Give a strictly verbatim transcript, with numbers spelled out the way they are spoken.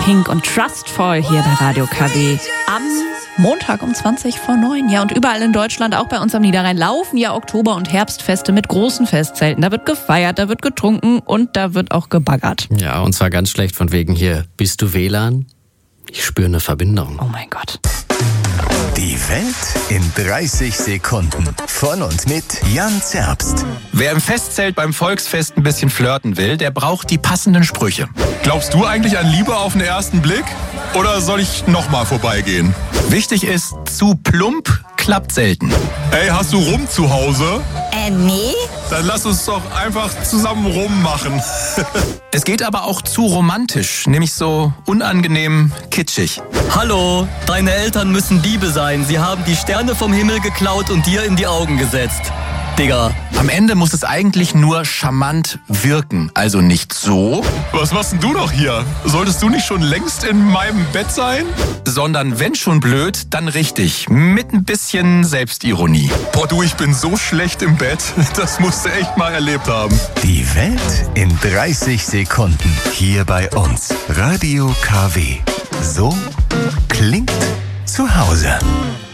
Pink und Trustful hier bei Radio K W. Am Montag um zwanzig vor neun. Ja, und überall in Deutschland, auch bei uns am Niederrhein, laufen ja Oktober- und Herbstfeste mit großen Festzelten. Da wird gefeiert, da wird getrunken und da wird auch gebaggert. Ja, und zwar ganz schlecht von wegen hier. Bist du W L A N? Ich spüre eine Verbindung. Oh mein Gott. Die Welt in dreißig Sekunden. Von und mit Jan Zerbst. Wer im Festzelt beim Volksfest ein bisschen flirten will, der braucht die passenden Sprüche. Glaubst du eigentlich an Liebe auf den ersten Blick? Oder soll ich nochmal vorbeigehen? Wichtig ist, zu plump klappt selten. Ey, hast du Rum zu Hause? Äh, nee. Dann lass uns doch einfach zusammen rummachen. Es geht aber auch zu romantisch, nämlich so unangenehm kitschig. Hallo, deine Eltern müssen Diebe sein. Sie haben die Sterne vom Himmel geklaut und dir in die Augen gesetzt. Digga. Am Ende muss es eigentlich nur charmant wirken, also nicht so. Was machst denn du noch hier? Solltest du nicht schon längst in meinem Bett sein? Sondern wenn schon blöd, dann richtig, mit ein bisschen Selbstironie. Boah, du, ich bin so schlecht im Bett. Das musst du echt mal erlebt haben. Die Welt in dreißig Sekunden. Hier bei uns. Radio K W. So klingt zu Hause.